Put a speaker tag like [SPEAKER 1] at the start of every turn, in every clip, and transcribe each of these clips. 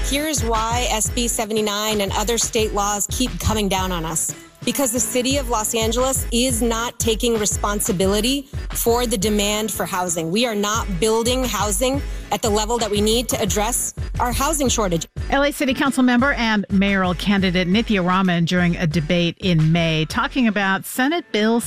[SPEAKER 1] Here's why SB 79 and other state laws keep coming down on us. Because the city of Los Angeles is not taking responsibility for the demand for housing. We are not building housing at the level that we need to address our housing shortage.
[SPEAKER 2] LA City Council member and mayoral candidate Nithya Raman during a debate in May talking about Senate Bill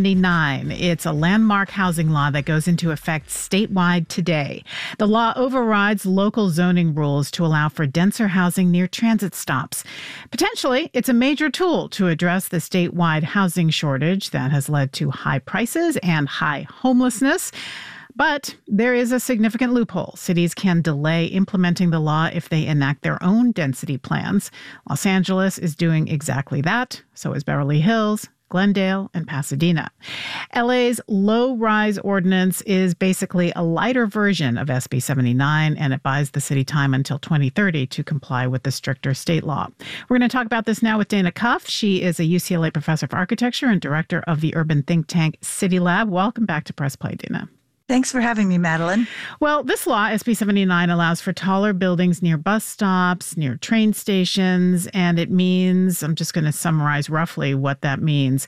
[SPEAKER 2] 79. It's a landmark housing law that goes into effect statewide today. The law overrides local zoning rules to allow for denser housing near transit stops. Potentially, it's a major tool to address the statewide housing shortage that has led to high prices and high homelessness. But there is a significant loophole. Cities can delay implementing the law if they enact their own density plans. Los Angeles is doing exactly that. So is Beverly Hills, Glendale, and Pasadena. LA's low-rise ordinance is basically a lighter version of SB 79, and it buys the city time until 2030 to comply with the stricter state law. We're going to talk about this now with Dana Cuff. She is a UCLA professor of architecture and director of the urban think tank City Lab. Welcome back to Press Play, Dana.
[SPEAKER 3] Thanks for having me, Madeline.
[SPEAKER 2] Well, this law, SB 79, allows for taller buildings near bus stops, near train stations, and it means, I'm just going to summarize roughly what that means,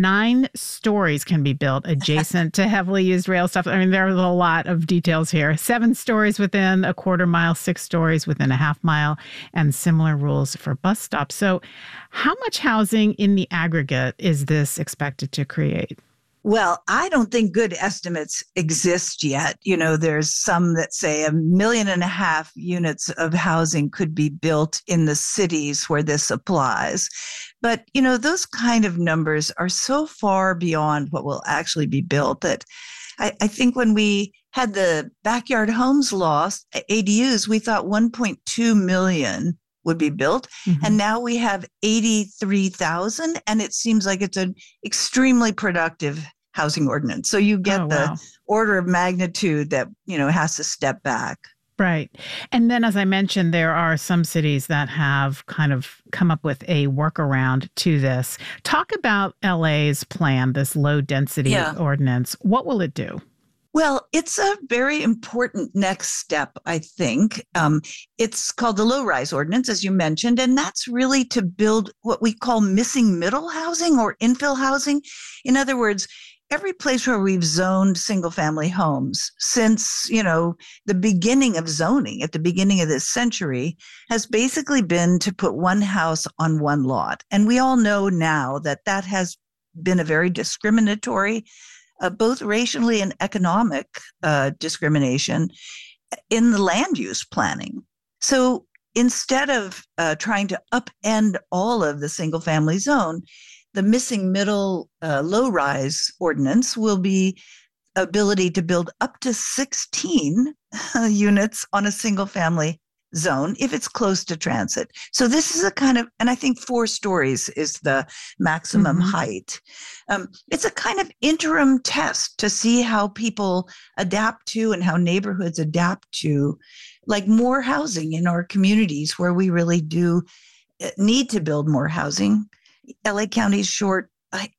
[SPEAKER 2] 9 stories can be built adjacent to heavily used rail stuff. I mean, there are a lot of details here. 7 stories within a quarter mile, 6 stories within a half mile, and similar rules for bus stops. So how much housing in the aggregate is this expected to create?
[SPEAKER 3] Well, I don't think good estimates exist yet. You know, there's some that say 1.5 million units of housing could be built in the cities where this applies. But, you know, those kind of numbers are so far beyond what will actually be built that I think when we had the backyard homes law, ADUs, we thought 1.2 million would be built. Mm-hmm. And now we have 83,000. And it seems like it's an extremely productive housing ordinance. So you get the order of magnitude that, you know, has to step back.
[SPEAKER 2] Right. And then, as I mentioned, there are some cities that have kind of come up with a workaround to this. Talk about LA's plan, this low density ordinance. What will it do?
[SPEAKER 3] Well, it's a very important next step, I think. It's called the low-rise ordinance, as you mentioned, and that's really to build what we call missing middle housing or infill housing. In other words, every place where we've zoned single-family homes since, you know, the beginning of zoning at the beginning of this century has basically been to put one house on one lot. And we all know now that that has been a very discriminatory both racially and economic discrimination in the land use planning. So instead of trying to upend all of the single family zone, the missing middle low-rise ordinance will be ability to build up to 16 units on a single family zone if it's close to transit. So this is a kind of, and I think 4 stories is the maximum height. It's a kind of interim test to see how people adapt to and how neighborhoods adapt to, like, more housing in our communities where we really do need to build more housing. LA County is short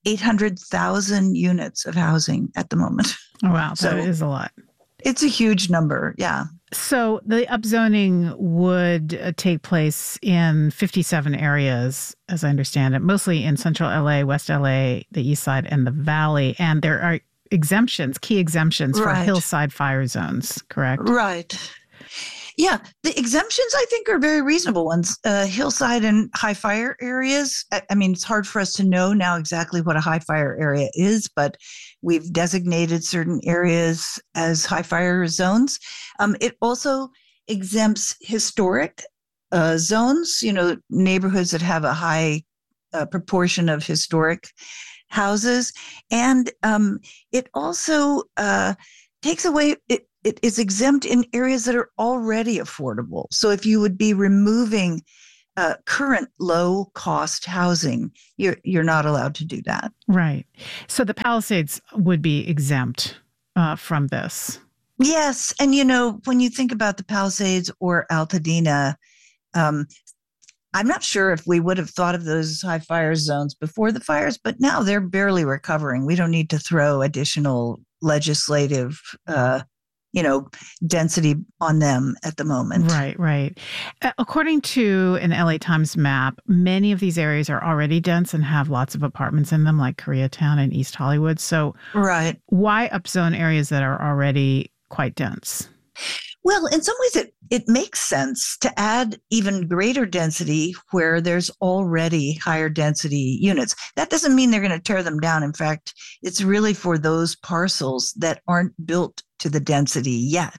[SPEAKER 3] 800,000 units of housing at the moment.
[SPEAKER 2] Oh, wow. So that is a lot.
[SPEAKER 3] It's a huge number. Yeah.
[SPEAKER 2] So the upzoning would take place in 57 areas, as I understand it, mostly in central LA, West LA, the East Side, and the Valley. And there are exemptions, key exemptions for hillside fire zones, correct?
[SPEAKER 3] Right. Yeah, the exemptions, I think, are very reasonable ones. Hillside and high fire areas. I mean, it's hard for us to know now exactly what a high fire area is, but we've designated certain areas as high fire zones. It also exempts historic zones, you know, neighborhoods that have a high proportion of historic houses. And it also takes away, it is exempt in areas that are already affordable. So if you would be removing current low-cost housing, you're not allowed to do that.
[SPEAKER 2] Right. So the Palisades would be exempt from this.
[SPEAKER 3] Yes. And, you know, when you think about the Palisades or Altadena, I'm not sure if we would have thought of those as high fire zones before the fires, but now they're barely recovering. We don't need to throw additional legislative density on them at the moment.
[SPEAKER 2] Right. According to an LA Times map, many of these areas are already dense and have lots of apartments in them, like Koreatown and East Hollywood. So why upzone areas that are already quite dense?
[SPEAKER 3] Well, in some ways, it makes sense to add even greater density where there's already higher density units. That doesn't mean they're going to tear them down. In fact, it's really for those parcels that aren't built to the density yet.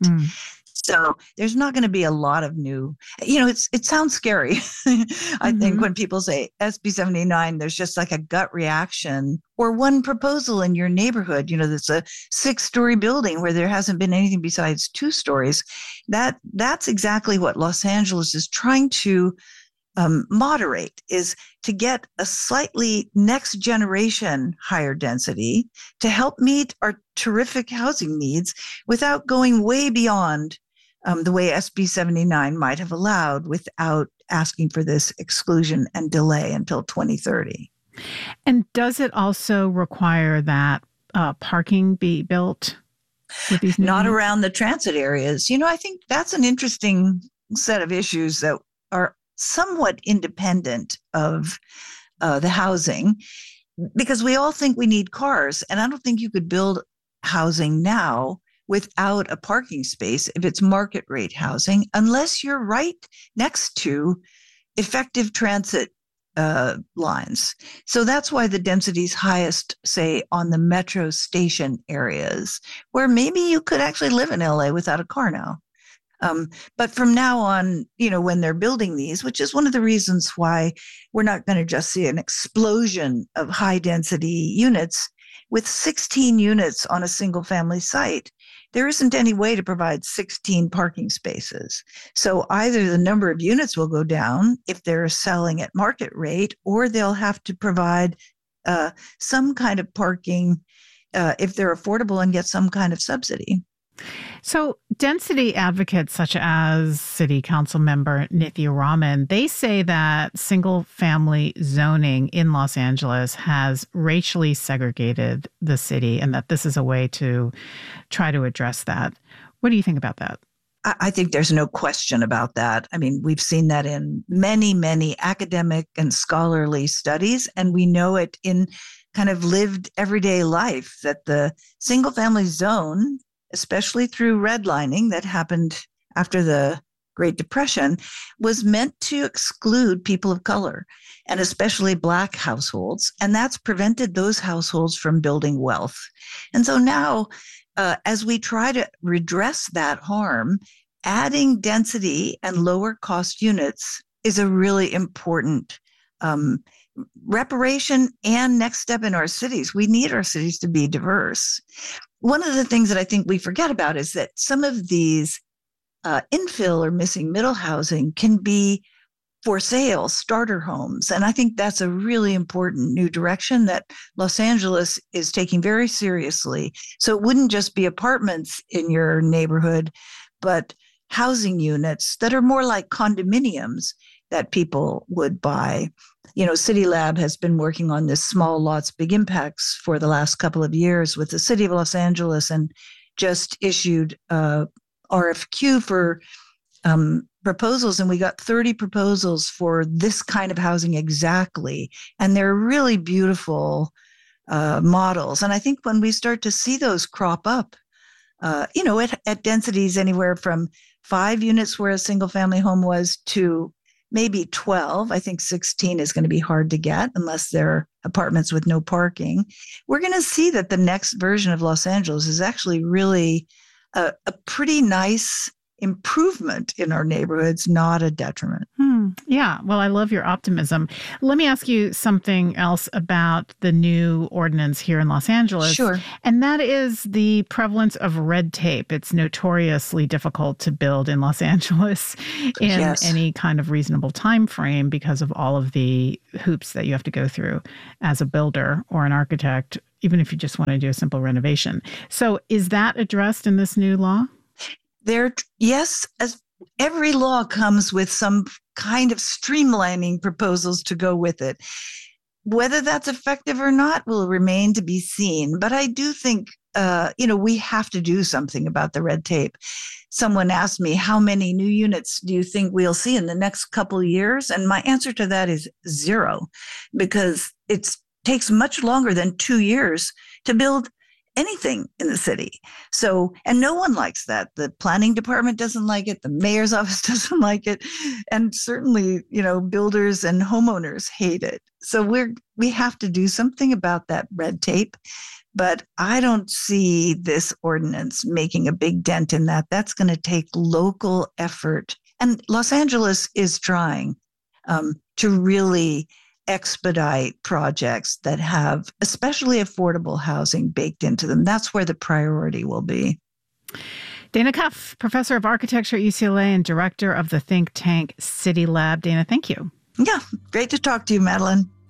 [SPEAKER 3] So there's not going to be a lot of new, it sounds scary. I think when people say SB 79, there's just like a gut reaction, or one proposal in your neighborhood, that's a 6-story building where there hasn't been anything besides 2 stories. That's exactly what Los Angeles is trying to moderate, is to get a slightly next generation higher density to help meet our terrific housing needs without going way beyond the way SB 79 might have allowed, without asking for this exclusion and delay until 2030.
[SPEAKER 2] And does it also require that parking be built with these new
[SPEAKER 3] Not
[SPEAKER 2] units?
[SPEAKER 3] Around the transit areas. I think that's an interesting set of issues that are somewhat independent of the housing, because we all think we need cars. And I don't think you could build housing now without a parking space if it's market rate housing, unless you're right next to effective transit lines. So that's why the density is highest, say, on the metro station areas, where maybe you could actually live in LA without a car now. But from now on, when they're building these, which is one of the reasons why we're not going to just see an explosion of high density units, with 16 units on a single family site, there isn't any way to provide 16 parking spaces. So either the number of units will go down if they're selling at market rate, or they'll have to provide some kind of parking if they're affordable and get some kind of subsidy.
[SPEAKER 2] So density advocates such as City Council member Nithya Raman, they say that single family zoning in Los Angeles has racially segregated the city, and that this is a way to try to address that. What do you think about that?
[SPEAKER 3] I think there's no question about that. I mean, we've seen that in many, many academic and scholarly studies, and we know it in kind of lived everyday life, that the single family zone, especially through redlining that happened after the Great Depression, was meant to exclude people of color, and especially Black households. And that's prevented those households from building wealth. And so now, as we try to redress that harm, adding density and lower cost units is a really important reparation and next step in our cities. We need our cities to be diverse. One of the things that I think we forget about is that some of these infill or missing middle housing can be for sale, starter homes. And I think that's a really important new direction that Los Angeles is taking very seriously. So it wouldn't just be apartments in your neighborhood, but housing units that are more like condominiums that people would buy. City Lab has been working on this small lots, big impacts for the last couple of years with the city of Los Angeles, and just issued a RFQ for proposals. And we got 30 proposals for this kind of housing exactly. And they're really beautiful models. And I think when we start to see those crop up, at densities anywhere from 5 units where a single family home was to maybe 12. I think 16 is going to be hard to get unless they're apartments with no parking. We're going to see that the next version of Los Angeles is actually really a pretty nice improvement in our neighborhoods, not a detriment.
[SPEAKER 2] Yeah. Well, I love your optimism. Let me ask you something else about the new ordinance here in Los Angeles.
[SPEAKER 3] Sure.
[SPEAKER 2] And that is the prevalence of red tape. It's notoriously difficult to build in Los Angeles in any kind of reasonable time frame because of all of the hoops that you have to go through as a builder or an architect, even if you just want to do a simple renovation. So is that addressed in this new law?
[SPEAKER 3] Yes, as every law comes with some kind of streamlining proposals to go with it. Whether that's effective or not will remain to be seen. But I do think we have to do something about the red tape. Someone asked me, how many new units do you think we'll see in the next couple of years? And my answer to that is 0, because it takes much longer than 2 years to build anything in the city. So, and no one likes that. The planning department doesn't like it. The mayor's office doesn't like it. And certainly, builders and homeowners hate it. So we have to do something about that red tape. But I don't see this ordinance making a big dent in that. That's going to take local effort. And Los Angeles is trying to really expedite projects that have especially affordable housing baked into them. That's where the priority will be.
[SPEAKER 2] Dana Cuff, professor of architecture at UCLA and director of the think tank City Lab. Dana, thank you.
[SPEAKER 3] Yeah, great to talk to you, Madeline.